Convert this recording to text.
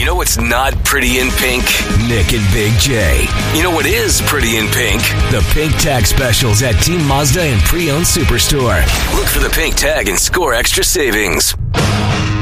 You know what's not pretty in pink? Nick and Big J. You know what is pretty in pink? The pink tag specials at Team Mazda and Pre-Owned Superstore. Look for the pink tag and score extra savings.